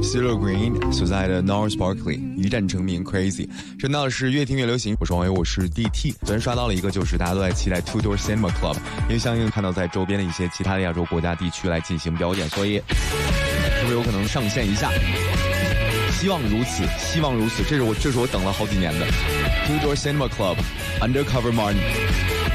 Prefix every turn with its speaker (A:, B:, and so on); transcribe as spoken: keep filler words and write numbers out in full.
A: CeeLo Green 所在的 Gnarls Barkley 一战成名 Crazy。听到的是越听越流行，我是王伟，我是 D T。昨天刷到了一个，就是大家都在期待 Two Door Cinema Club， 因为相应看到在周边的一些其他的亚洲国家地区来进行表演，所以是不是有可能上线一下？希望如此，希望如此，这是我这是我等了好几年的 Two Door Cinema Club Undercover Martin。